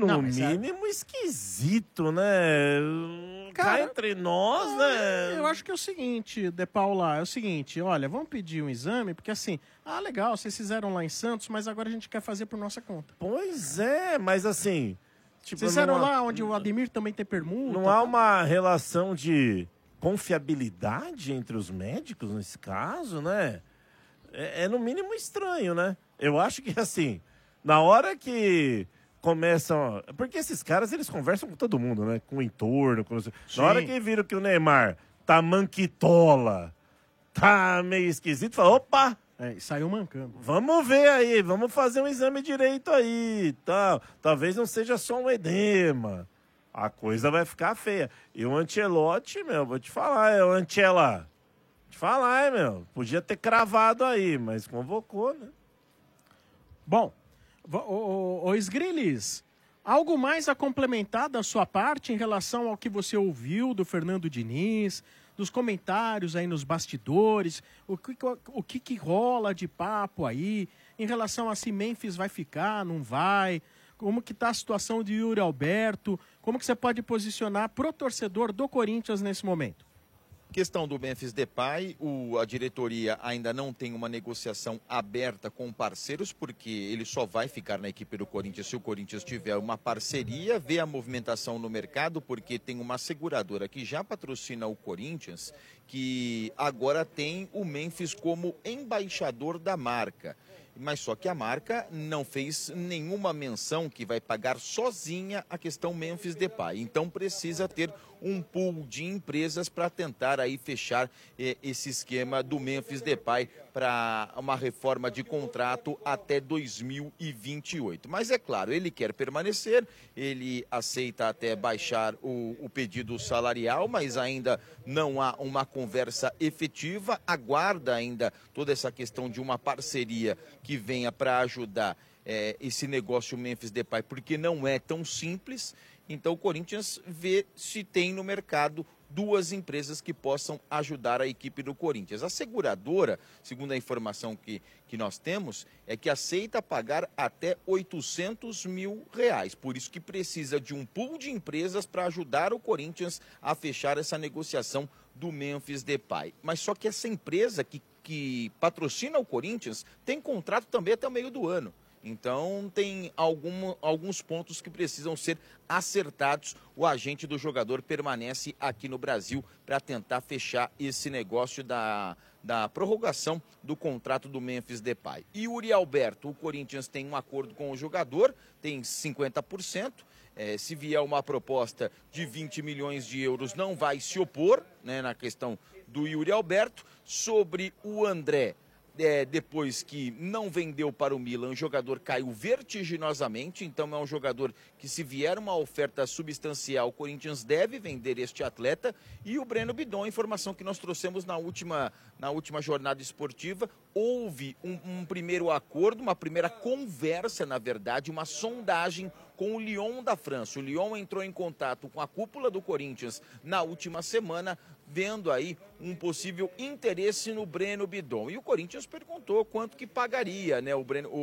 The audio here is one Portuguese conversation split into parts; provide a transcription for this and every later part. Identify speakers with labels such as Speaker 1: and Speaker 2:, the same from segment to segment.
Speaker 1: no
Speaker 2: Não,
Speaker 1: mínimo esquisito, né? Cá
Speaker 2: Cara,
Speaker 1: entre nós, né?
Speaker 2: Eu acho que é o seguinte, De Paula, é o seguinte, olha, vamos pedir um exame, porque assim, legal, vocês fizeram lá em Santos, mas agora a gente quer fazer por nossa conta.
Speaker 1: Pois é, mas assim... Tipo,
Speaker 2: Vocês fizeram lá onde o Ademir também tem permuta.
Speaker 1: Não há
Speaker 2: tá?
Speaker 1: uma relação de confiabilidade entre os médicos nesse caso, né? É no mínimo estranho, né? Eu acho que, assim, na hora que começam... Porque esses caras, eles conversam com todo mundo, né? Com o entorno. Na hora que viram que o Neymar tá manquitola, tá meio esquisito, fala, opa...
Speaker 2: saiu mancando.
Speaker 1: Vamos ver aí, vamos fazer um exame direito aí, tal. Talvez não seja só um edema. A coisa vai ficar feia. E o Ancelotti, meu, vou te falar, o Ancela. Te falar, meu. Podia ter cravado aí, mas convocou, né?
Speaker 2: Bom, o Sgrilis, algo mais a complementar da sua parte em relação ao que você ouviu do Fernando Diniz, dos comentários aí nos bastidores, o que rola de papo aí, em relação a se Memphis vai ficar, não vai, como que tá a situação de Yuri Alberto, como que você pode posicionar pro torcedor do Corinthians nesse momento?
Speaker 3: Questão do Memphis Depay, a diretoria ainda não tem uma negociação aberta com parceiros, porque ele só vai ficar na equipe do Corinthians se o Corinthians tiver uma parceria, ver a movimentação no mercado, porque tem uma seguradora que já patrocina o Corinthians, que agora tem o Memphis como embaixador da marca. Mas só que a marca não fez nenhuma menção que vai pagar sozinha a questão Memphis Depay. Então precisa ter um pool de empresas para tentar aí fechar esse esquema do Memphis Depay para uma reforma de contrato até 2028. Mas é claro, ele quer permanecer, ele aceita até baixar o pedido salarial, mas ainda não há uma conversa efetiva, aguarda ainda toda essa questão de uma parceria que venha para ajudar esse negócio Memphis Depay, porque não é tão simples. Então o Corinthians vê se tem no mercado duas empresas que possam ajudar a equipe do Corinthians. A seguradora, segundo a informação que nós temos, é que aceita pagar até R$800 mil. Por isso que precisa de um pool de empresas para ajudar o Corinthians a fechar essa negociação do Memphis Depay. Mas só que essa empresa que patrocina o Corinthians tem contrato também até o meio do ano. Então tem alguns pontos que precisam ser acertados. O agente do jogador permanece aqui no Brasil para tentar fechar esse negócio da prorrogação do contrato do Memphis Depay. E Yuri Alberto, o Corinthians tem um acordo com o jogador, tem 50%. Se vier uma proposta de 20 milhões de euros, não vai se opor, né, na questão do Yuri Alberto. Sobre o André, depois que não vendeu para o Milan, o jogador caiu vertiginosamente, então é um jogador que, se vier uma oferta substancial, o Corinthians deve vender este atleta. E o Breno Bidon, a informação que nós trouxemos na última jornada esportiva, houve um primeiro acordo, uma primeira conversa, na verdade, uma sondagem com o Lyon da França. O Lyon entrou em contato com a cúpula do Corinthians na última semana, vendo aí um possível interesse no Breno Bidon. E o Corinthians perguntou quanto que pagaria, né?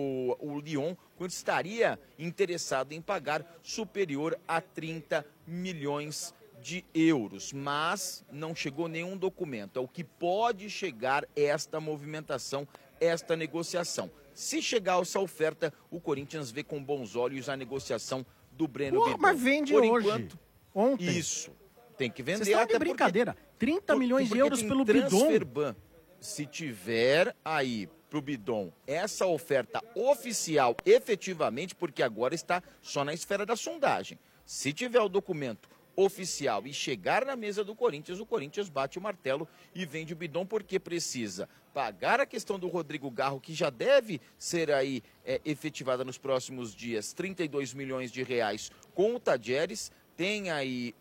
Speaker 3: O Lyon, quanto estaria interessado em pagar, superior a 30 milhões de euros. Mas não chegou nenhum documento. É o que pode chegar esta movimentação, esta negociação. Se chegar essa oferta, o Corinthians vê com bons olhos a negociação do Breno Bidon.
Speaker 2: Mas vende
Speaker 3: por
Speaker 2: hoje,
Speaker 3: enquanto,
Speaker 2: ontem.
Speaker 3: Isso. Tem que vender.
Speaker 2: Vocês estão de brincadeira. 30 milhões de euros pelo Bidon.
Speaker 3: Transferban. Se tiver aí pro Bidon essa oferta oficial, efetivamente, porque agora está só na esfera da sondagem. Se tiver o documento oficial e chegar na mesa do Corinthians, o Corinthians bate o martelo e vende o Bidon, porque precisa pagar a questão do Rodrigo Garro, que já deve ser aí efetivada nos próximos dias, 32 milhões de reais com o Tadieres. Tem aí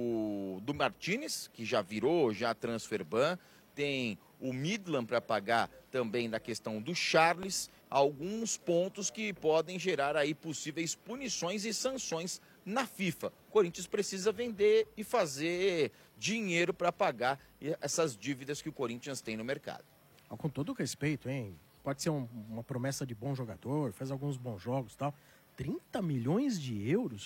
Speaker 3: o do Martínez, que já virou transferban. Tem o Midland para pagar também da questão do Charles. Alguns pontos que podem gerar aí possíveis punições e sanções na FIFA. O Corinthians precisa vender e fazer dinheiro para pagar essas dívidas que o Corinthians tem no mercado.
Speaker 2: Com todo o respeito, hein? Pode ser uma promessa de bom jogador, faz alguns bons jogos e tal. 30 milhões de euros